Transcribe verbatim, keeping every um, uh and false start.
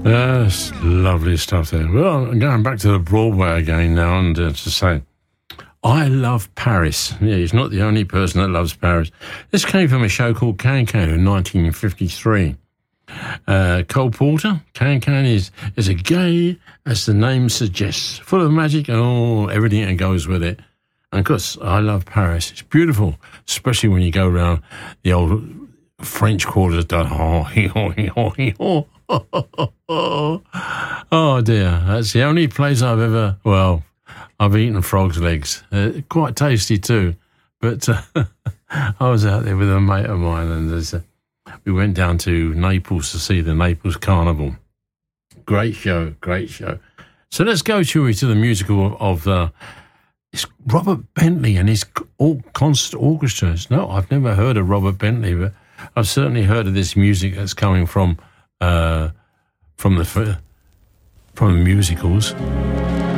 That's lovely stuff there. Well, I'm going back to the Broadway again now, and uh, to say, I love Paris. Yeah, he's not the only person that loves Paris. This came from a show called Can-Can in nineteen fifty-three. Uh, Cole Porter, Can-Can is, is a gay, as the name suggests, full of magic and all, everything that goes with it. And of course, I love Paris. It's beautiful, especially when you go around the old French quarters. Oh dear, that's the only place I've ever, well, I've eaten frog's legs. Uh, quite tasty too. But uh, I was out there with a mate of mine, and there's a, we went down to Naples to see the Naples Carnival. Great show, great show. So let's go, shall we, to the musical of, of uh, it's Robert Bentley and his all concert orchestras. No, I've never heard of Robert Bentley, but I've certainly heard of this music that's coming from uh, from the from the musicals.